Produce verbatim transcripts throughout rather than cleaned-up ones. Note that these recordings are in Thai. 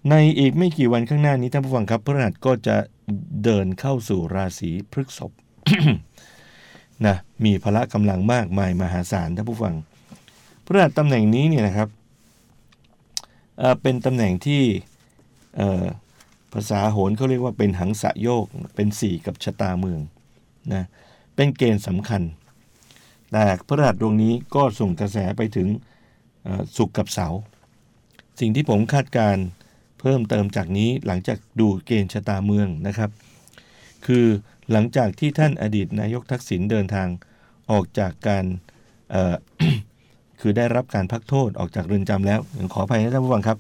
ในอีกไม่กี่วันข้างหน้านี้ท่านผู้ฟังครับพฤหัสก็จะเดินเข้าสู่ราศีพฤษภ นะมีพละกำลังมากมายมหาศาลท่านผู้ฟังพฤหัสตำแหน่งนี้เนี่ยนะครับเอ่อเป็นตำแหน่งที่เอ่อภาษาโหรเขาเรียกว่าเป็นหังสะโยกเป็นสี่กับชะตาเมืองนะเป็นเกณฑ์สำคัญแต่พฤหัสดวงนี้ก็ส่งกระแสไปถึงศุกร์กับเสาร์สิ่งที่ผมคาดการเพิ่มเติมจากนี้หลังจากดูเกณฑ์ชะตาเมืองนะครับคือหลังจากที่ท่านอดีตนายกทักษิณเดินทางออกจากการเอ่อ คือได้รับการพักโทษออกจากเรือนจำแล้วขออภัยนะท่านผู้ฟังครับ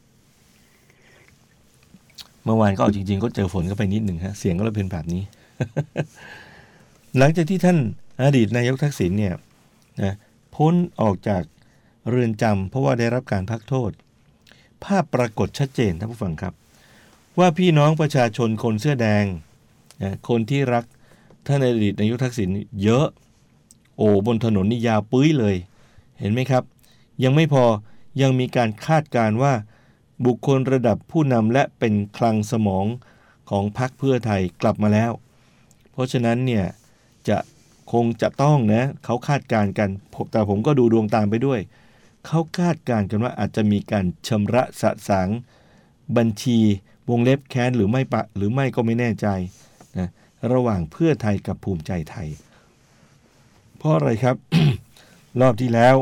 เมื่อวานก็เอาจริงๆก็เจอฝนก็ไปนิดหนึ่งฮะเสียงก็เลยเป็นแบบนี้ หลังจากที่ท่านอดีตนายกทักษิณเนี่ยนะพ้นออกจากเรือนจำเพราะว่าได้รับการพักโทษภาพปรากฏชัดเจนท่านผู้ฟังครับว่าพี่น้องประชาชนคนเสื้อแดงนะคนที่รักท่านอดีตนายกทักษิณเยอะโอ้บนถนนนี่ยาวปุ้ยเลยเห็นไหมครับยังไม่พอยังมีการคาดการณ์ว่าบุคคลระดับผู้นำและเป็นคลังสมองของพรรคเพื่อไทยกลับมาแล้วเพราะฉะนั้นเนี่ยจะคงจะต้องนะเขาคาดการณ์กันแต่ผมก็ดูดวงตามไปด้วยเขาคาดการณ์กันว่าอาจจะมีการชำระสะสางบัญชีวงเล็บแค้นหรือไม่ปะหรือไม่ก็ไม่แน่ใจนะระหว่างเพื่อไทยกับภูมิใจไทยเพราะอะไรครับ รอบที่แล้ว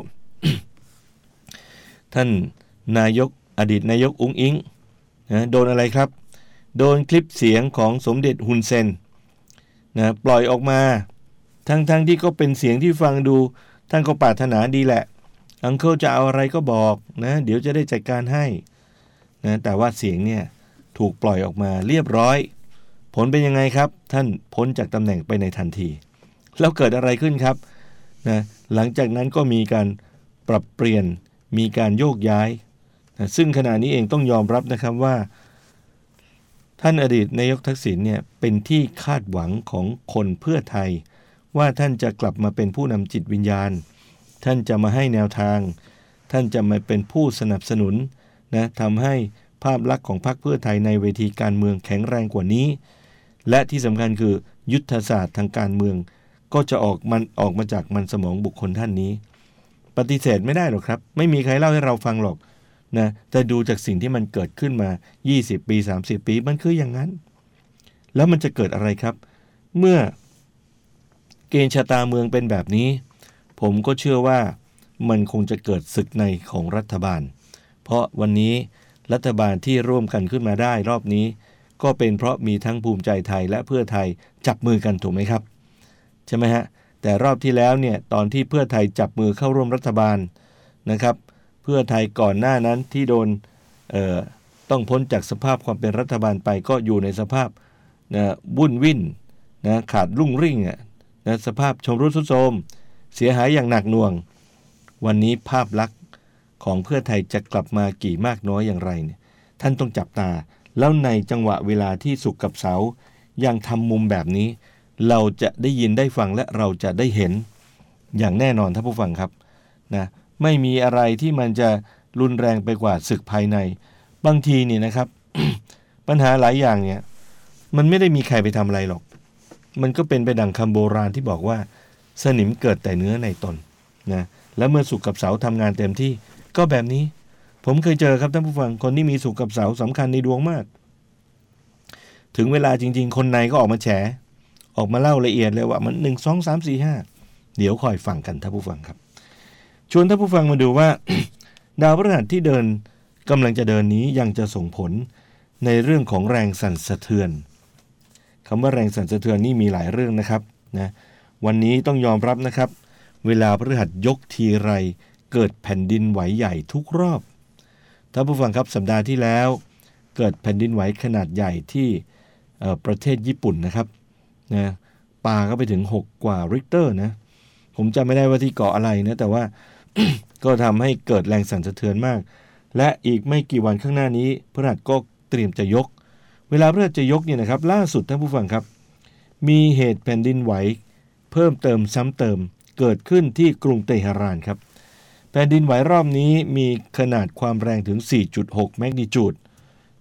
ท่านนายกอดีตนายกอุ๊งอิ๊งนะโดนอะไรครับโดนคลิปเสียงของสมเด็จฮุนเซนนะปล่อยออกมาทั้งๆ ท, ที่ก็เป็นเสียงที่ฟังดูท่านก็ปรารถนาดีแหละอังเคิลจะเอาอะไรก็บอกนะเดี๋ยวจะได้จัดการให้นะแต่ว่าเสียงเนี่ยถูกปล่อยออกมาเรียบร้อยผลเป็นยังไงครับท่านพ้นจากตำแหน่งไปในทันทีแล้วเกิดอะไรขึ้นครับนะหลังจากนั้นก็มีการปรับเปลี่ยนมีการโยกย้ายนะซึ่งขณะนี้เองต้องยอมรับนะครับว่าท่านอดีตนายกทักษิณเนี่ยเป็นที่คาดหวังของคนเพื่อไทยว่าท่านจะกลับมาเป็นผู้นำจิตวิญญาณท่านจะมาให้แนวทางท่านจะมาเป็นผู้สนับสนุนนะทำให้ภาพลักษณ์ของพรรคเพื่อไทยในเวทีการเมืองแข็งแรงกว่านี้และที่สำคัญคือยุทธศาสตร์ทางการเมืองก็จะออกมันออกมาจากมันสมองบุคคลท่านนี้ปฏิเสธไม่ได้หรอกครับไม่มีใครเล่าให้เราฟังหรอกนะแต่ดูจากสิ่งที่มันเกิดขึ้นมายี่สิบปีสามสิบปีมันคืออย่างนั้นแล้วมันจะเกิดอะไรครับเมื่อเกณฑ์ชะตาเมืองเป็นแบบนี้ผมก็เชื่อว่ามันคงจะเกิดศึกในของรัฐบาลเพราะวันนี้รัฐบาลที่ร่วมกันขึ้นมาได้รอบนี้ก็เป็นเพราะมีทั้งภูมิใจไทยและเพื่อไทยจับมือกันถูกไหมครับใช่ไหมฮะแต่รอบที่แล้วเนี่ยตอนที่เพื่อไทยจับมือเข้าร่วมรัฐบาลนะครับเพื่อไทยก่อนหน้านั้นที่โดนเอ่อต้องพ้นจากสภาพความเป็นรัฐบาลไปก็อยู่ในสภาพนะวุ่นวิ่นนะขาดรุ่งริ่งอ่ะนะสภาพชมรุดทรุดโทรมเสียหายอย่างหนักหน่วงวันนี้ภาพลักษณ์ของเพื่อไทยจะกลับมากี่มากน้อยอย่างไรเนี่ยท่านต้องจับตาแล้วในจังหวะเวลาที่ศุกร์กับเสาร์ยังทำมุมแบบนี้เราจะได้ยินได้ฟังและเราจะได้เห็นอย่างแน่นอนท่านผู้ฟังครับนะไม่มีอะไรที่มันจะรุนแรงไปกว่าศึกภายในบางทีเนี่ยนะครับ ปัญหาหลายอย่างเนี่ยมันไม่ได้มีใครไปทำอะไรหรอกมันก็เป็นไปดังคำโบราณที่บอกว่าสนิมเกิดแต่เนื้อในตนนะแล้วเมื่อศุกร์กับเสาร์ทำงานเต็มที่ก็แบบนี้ผมเคยเจอครับท่านผู้ฟังคนที่มีศุกร์กับเสาร์สำคัญในดวงมากถึงเวลาจริงๆคนในก็ออกมาแฉออกมาเล่าละเอียดเลยว่ามันหนึ่ง สอง สาม สี่ ห้าเดี๋ยวคอยฟังกันท่านผู้ฟังครับชวนท่านผู้ฟังมาดูว่า ดาวพฤหัสที่เดินกำลังจะเดินนี้ยังจะส่งผลในเรื่องของแรงสั่นสะเทือนคำว่าแรงสั่นสะเทือนนี่มีหลายเรื่องนะครับนะวันนี้ต้องยอมรับนะครับเวลาพฤหัสยกทีไรเกิดแผ่นดินไหวใหญ่ทุกรอบท่านผู้ฟังครับสัปดาห์ที่แล้วเกิดแผ่นดินไหวขนาดใหญ่ที่ประเทศญี่ปุ่นนะครับนะปาก็ไปถึงหกกว่าริกเตอร์นะผมจำไม่ได้ว่าที่เกาะอะไรนะแต่ว่า ก็ทำให้เกิดแรงสั่นสะเทือนมากและอีกไม่กี่วันข้างหน้านี้พฤหัสก็เตรียมจะยกเวลาพฤหัสจะยกเนี่ยนะครับล่าสุดท่านผู้ฟังครับมีเหตุแผ่นดินไหวเพิ่มเติมซ้ำเติมเกิดขึ้นที่กรุงเตหะรานครับแผ่นดินไหวรอบนี้มีขนาดความแรงถึง สี่จุดหก แมกนิจูด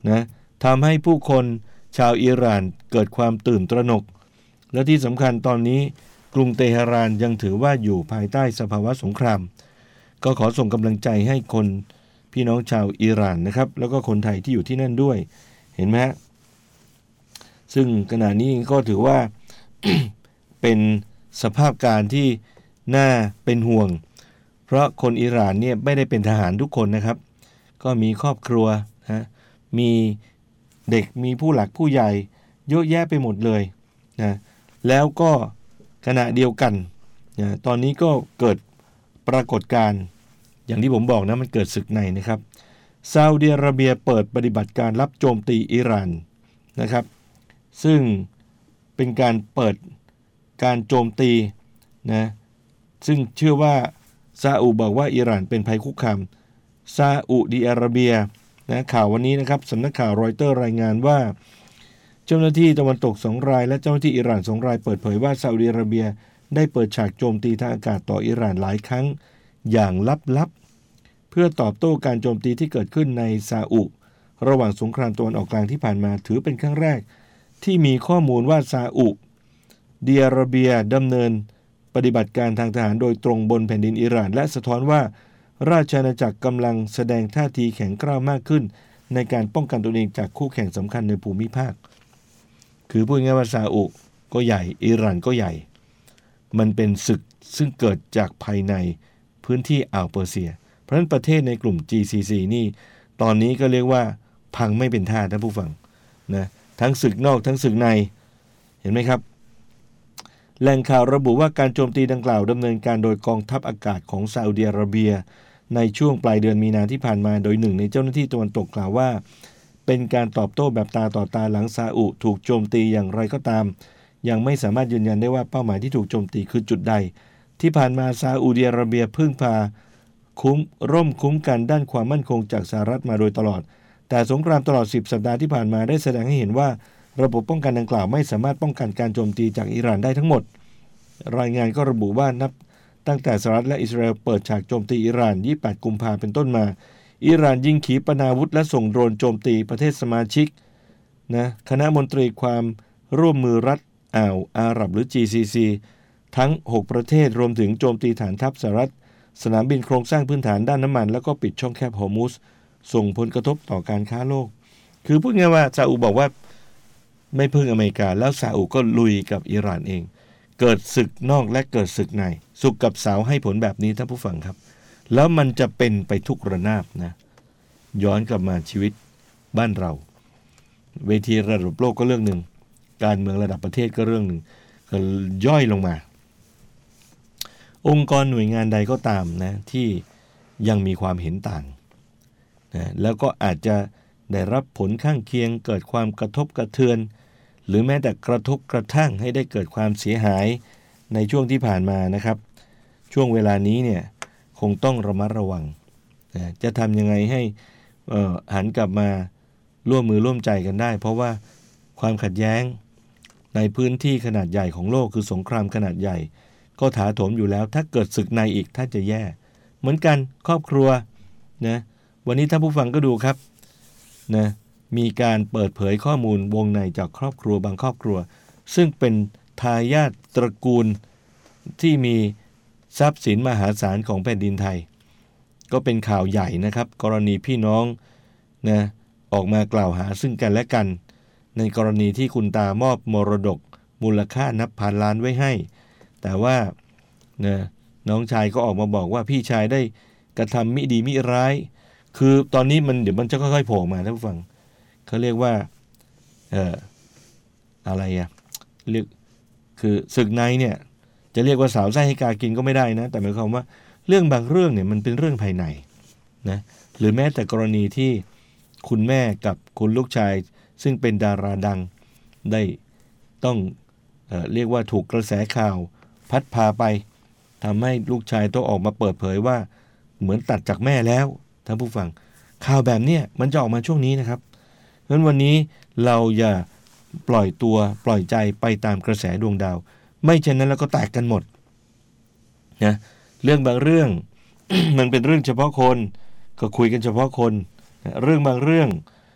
นะทำให้ผู้คนชาวอิหร่านเกิดความตื่นตระหนกและที่สำคัญตอนนี้กรุงเตหะรานยังถือว่าอยู่ภายใต้สภาวะสงครามก็ขอส่งกำลังใจให้คนพี่น้องชาวอิหร่านนะครับแล้วก็คนไทยที่อยู่ที่นั่นด้วยเห็นไหมฮะซึ่งขณะนี้ก็ถือว่า เป็นสภาพการที่น่าเป็นห่วงเพราะคนอิหร่านเนี่ยไม่ได้เป็นทหารทุกคนนะครับก็มีครอบครัวนะมีเด็กมีผู้หลักผู้ใหญ่เยอะแยะไปหมดเลยนะแล้วก็ขณะเดียวกันนะตอนนี้ก็เกิดปรากฏการณ์อย่างที่ผมบอกนะมันเกิดศึกในนะครับซาอุดิอาระเบียเปิดปฏิบัติการรับโจมตีอิหร่านนะครับซึ่งเป็นการเปิดการโจมตีนะซึ่งเชื่อว่าซาอุบอกว่าอิหร่านเป็นภัยคุกคามซาอุดิอาระเบียนะข่าววันนี้นะครับสำนักข่าวรอยเตอร์รายงานว่าเจ้าหน้าที่ตะวันตกสองรายและเจ้าหน้าที่อิหร่านสองรายเปิดเผยว่าซาอุดิอาระเบียได้เปิดฉากโจมตีทางอากาศต่ออิหร่านหลายครั้งอย่างลับๆเพื่อตอบโต้การโจมตีที่เกิดขึ้นในซาอุระหว่างสงครามตะวันออกกลางที่ผ่านมาถือเป็นครั้งแรกที่มีข้อมูลว่าซาอุดิอาระเบียดำเนินปฏิบัติการทางทหารโดยตรงบนแผ่นดินอิหร่านและสะท้อนว่าราชอาณาจักรกำลังแสดงท่าทีแข็งกร้าวมากขึ้นในการป้องกันตนเองจากคู่แข่งสำคัญในภูมิภาคคือพูดง่ายๆว่าซาอุก็ใหญ่อิหร่านก็ใหญ่มันเป็นศึกซึ่งเกิดจากภายในพื้นที่อ่าวเปอร์เซียเพราะฉะนั้นประเทศในกลุ่ม จี ซี ซี นี่ตอนนี้ก็เรียกว่าพังไม่เป็นท่าท่านผู้ฟังนะทั้งศึกนอกทั้งศึกในเห็นไหมครับแหล่งข่าวระบุว่าการโจมตีดังกล่าวดำเนินการโดยกองทัพอากาศของซาอุดิอาระเบียในช่วงปลายเดือนมีนาที่ผ่านมาโดยหนึ่งในเจ้าหน้าที่ตะวันตกกล่าวว่าเป็นการตอบโต้แบบตาต่อตาหลังซาอุถูกโจมตีอย่างไรก็ตามยังไม่สามารถยืนยันได้ว่าเป้าหมายที่ถูกโจมตีคือจุดใดที่ผ่านมาซาอุดิอาระเบียพึ่งพาคุ้มร่มคุ้มกันด้านความมั่นคงจากสหรัฐมาโดยตลอดแต่สงครามตลอดสิบสัปดาห์ที่ผ่านมาได้แสดงให้เห็นว่าระบบป้องกันดังกล่าวไม่สามารถป้องกันการโจมตีจากอิหร่านได้ทั้งหมดรายงานก็ระบุว่านับตั้งแต่สหรัฐและอิสราเอลเปิดฉากโจมตีอิหร่านยี่สิบแปดกุมภาพันธ์เป็นต้นมาอิหร่านยิงขีปนาวุธและส่งโดรนโจมตีประเทศสมาชิกนะคณะมนตรีความร่วมมือรัฐอ่าวอาหรับหรือ จี ซี ซี ทั้งหกประเทศรวมถึงโจมตีฐานทัพสหรัฐสนามบินโครงสร้างพื้นฐานด้านน้ำมันแล้วก็ปิดช่องแคบฮอร์มุสส่งผลกระทบต่อการค้าโลกคือพูดง่ายว่าซาอุบอกว่าไม่พึ่งอเมริกาแล้วซาอุก็ลุยกับอิหร่านเองเกิดศึกนอกและเกิดศึกในสุกกับเสาให้ผลแบบนี้ท่านผู้ฟังครับแล้วมันจะเป็นไปทุกระนาบนะย้อนกลับมาชีวิตบ้านเราเวทีระดับโลกก็เรื่องหนึ่งการเมืองระดับประเทศก็เรื่องหนึ่งก็ย่อยลงมาองค์กรหน่วยงานใดก็ตามนะที่ยังมีความเห็นต่างนะแล้วก็อาจจะได้รับผลข้างเคียงเกิดความกระทบกระเทือนหรือแม้แต่กระทบกระทั่งให้ได้เกิดความเสียหายในช่วงที่ผ่านมานะครับช่วงเวลานี้เนี่ยคงต้องระมัดระวังนะจะทำยังไงให้หันกลับมาร่วมมือร่วมใจกันได้เพราะว่าความขัดแย้งในพื้นที่ขนาดใหญ่ของโลกคือสงครามขนาดใหญ่ก็ถาโถมอยู่แล้วถ้าเกิดศึกในอีกถ้าจะแย่เหมือนกันครอบครัวนะวันนี้ท่านผู้ฟังก็ดูครับนะมีการเปิดเผยข้อมูลวงในจากครอบครัวบางครอบครัวซึ่งเป็นทายาทตระกูลที่มีทรัพย์สินมหาศาลของแผ่นดินไทยก็เป็นข่าวใหญ่นะครับกรณีพี่น้องนะออกมากล่าวหาซึ่งกันและกันในกรณีที่คุณตามอบมรดกมูลค่านับพันล้านไว้ให้แต่ว่านะน้องชายก็ออกมาบอกว่าพี่ชายได้กระทำมิดีมิร้ายคือตอนนี้มันเดี๋ยวมันจะค่อยๆโผล่มาท่านผู้ฟังเขาเรียกว่าเอ่ออะไรอ่ะเรียกคือศึกในเนี่ยจะเรียกว่าสาวไส้ให้กากินก็ไม่ได้นะแต่หมายความว่าเรื่องบางเรื่องเนี่ยมันเป็นเรื่องภายในนะหรือแม้แต่กรณีที่คุณแม่กับคุณลูกชายซึ่งเป็นดาราดังได้ต้องเอ่อเรียกว่าถูกกระแสข่าวพัดพาไปทำให้ลูกชายต้องออกมาเปิดเผยว่าเหมือนตัดจากแม่แล้วท่านผู้ฟังข่าวแบบนี้มันจะออกมาช่วงนี้นะครับเพราะฉะนั้นวันนี้เราอย่าปล่อยตัวปล่อยใจไปตามกระแสดวงดาวไม่เช่นนั้นเราก็แตกกันหมดนะเรื่องบางเรื่อง มันเป็นเรื่องเฉพาะคนก็คุยกันเฉพาะคนนะเรื่องบางเรื่อง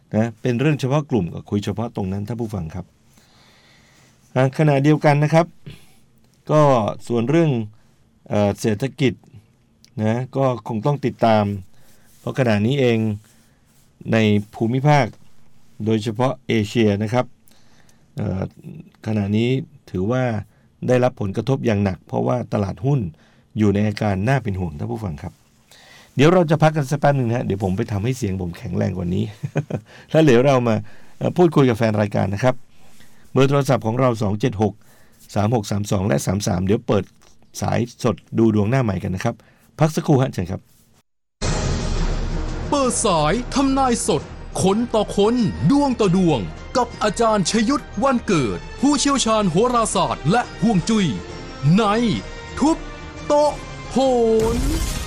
นะเป็นเรื่องเฉพาะกลุ่มก็คุยเฉพาะตรงนั้นท่านผู้ฟังครับขณะเดียวกันนะครับก็ส่วนเรื่องเอ่อเศรษฐกิจนะก็คงต้องติดตามเพราะขณะนี้เองในภูมิภาคโดยเฉพาะเอเชียนะครับเอ่อขณะนี้ถือว่าได้รับผลกระทบอย่างหนักเพราะว่าตลาดหุ้นอยู่ในอาการน่าเป็นห่วงท่านผู้ฟังครับเดี๋ยวเราจะพักกันสักแป๊บนึงนะเดี๋ยวผมไปทำให้เสียงผมแข็งแรงกว่านี้ แล้วเดี๋ยวเรามาพูดคุยกับแฟนรายการนะครับเบอร์โทรศัพท์ของเราสอง เจ็ด หก สาม หก สาม สองและสามสามเดี๋ยวเปิดสายสดดูดวงหน้าใหม่กันนะครับพักสักครู่ฮะเชิญครับเปิดสายทำนายสดคนต่อคนดวงต่อดวงกับอาจารย์ชยุทธวันเกิดผู้เชี่ยวชาญโหราศาสตร์และฮวงจุ้ยในทุบโต๊ะโหน